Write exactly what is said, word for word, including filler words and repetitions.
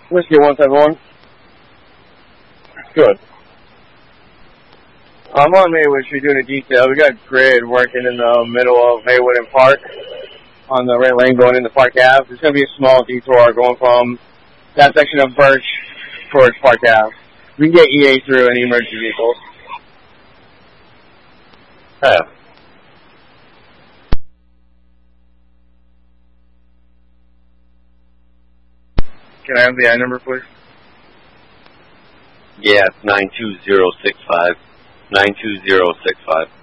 Whiskey one seven one. Good. I'm on Maywood Street doing a detail. We got grid working in the middle of Maywood and Park on the right lane going into Park Ave. There's going to be a small detour going from that section of Birch towards Park Ave. We can get E A through any emergency vehicles. Yeah. Can I have the I number, please? Yeah, it's nine two zero six five. nine two zero six five.